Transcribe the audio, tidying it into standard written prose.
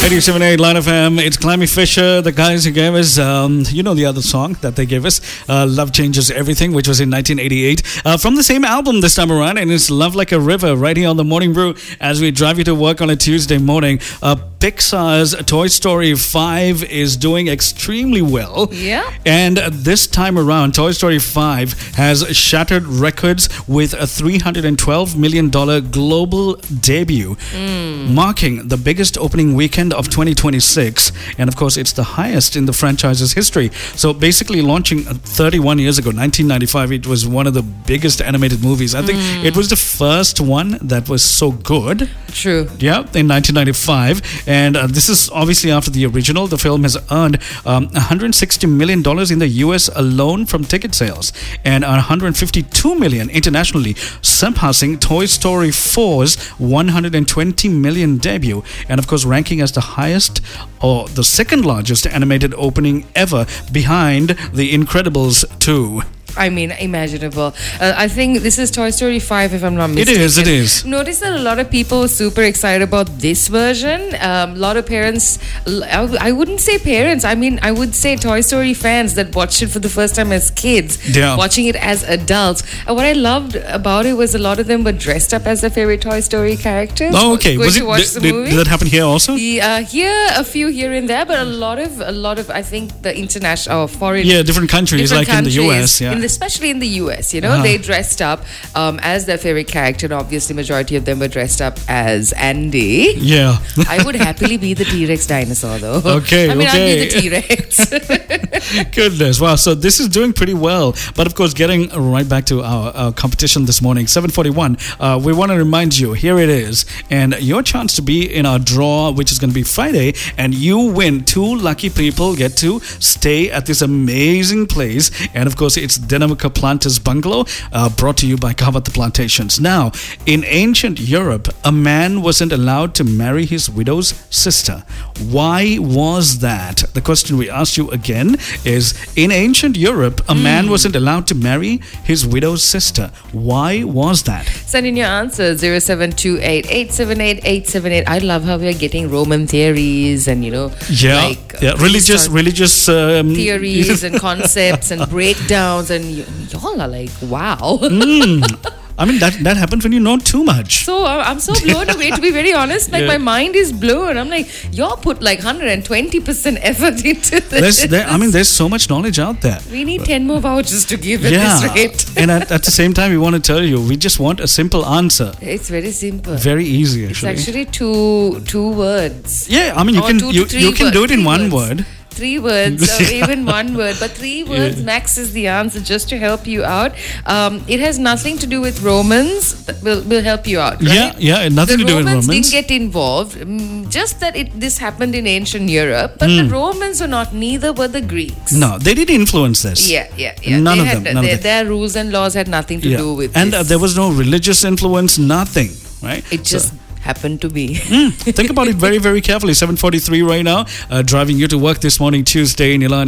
87.8 Line FM. It's Clammy Fisher. The guys who gave us, the other song that they gave us, Love Changes Everything, which was in 1988. From the same album this time around, and it's Love Like a River right here on the Morning Brew as we drive you to work on a Tuesday morning. Pixar's Toy Story 5 is doing extremely well. Yeah. And this time around, Toy Story 5 has shattered records with a $312 million global debut, marking the biggest opening weekend of 2026. And of course, it's the highest in the franchise's history. So basically launching 31 years ago, 1995, it was one of the biggest animated movies. I think it was the first one that was so good. True. Yeah, in 1995. And this is obviously after the original. The film has earned $160 million in the US alone from ticket sales and $152 million internationally, surpassing Toy Story 4's $120 million debut. And of course, ranking as the highest or the second largest animated opening ever behind The Incredibles 2. I mean, imaginable. I think this is Toy Story 5, if I'm not mistaken. It is. Notice that a lot of people were super excited about this version. A lot of parents, I wouldn't say parents, I mean, I would say Toy Story fans that watched it for the first time as kids, watching it as adults. And what I loved about it was a lot of them were dressed up as their favorite Toy Story characters. Oh, okay. Movie. Did that happen here also? Here, a few here and there, but a lot of, I think, the international or foreign... Yeah, different countries, like in the US, especially in the US, they dressed up as their favorite character, and obviously majority of them were dressed up as Andy. Yeah. I would happily be the T-Rex dinosaur though. Okay, I'd be the T-Rex. Goodness, wow. So this is doing pretty well. But of course, getting right back to our competition this morning, 7:41, we want to remind you, here it is. And your chance to be in our draw, which is going to be Friday, and you win. 2 lucky people get to stay at this amazing place. And of course, it's Dinamika Planters Bungalow, brought to you by Kavath Plantations. Now, in ancient Europe, a man wasn't allowed to marry his widow's sister. Why was that? The question we asked you again is, in ancient Europe, a man wasn't allowed to marry his widow's sister. Why was that? Send in your answer, 0728-878-878. I love how we are getting Roman theories and, religious theories and concepts and breakdowns, and y'all are like, wow. I mean, that happens when you know too much. So I'm so blown away, to be very honest. Like, my mind is blown. I'm like, y'all put like 120% effort into this. There's so much knowledge out there. We need 10 more vouchers to give at this rate. And at the same time, we want to tell you, we just want a simple answer. It's very simple. Very easy, actually. It's actually two words. Yeah, I mean, you can do it in one word. 3 words or even 1 word, but 3 words max is the answer, just to help you out. It has nothing to do with Romans. Will help you out, right? Yeah, nothing to do with Romans. The Romans didn't get involved, just that this happened in ancient Europe, but the Romans were not, neither were the Greeks. No, they didn't influence this. Yeah. None of them. Their rules and laws had nothing to do with and this. There was no religious influence, nothing, right? It just happened to be. Think about it very, very carefully. 7:43 right now, driving you to work this morning, Tuesday in Ilan.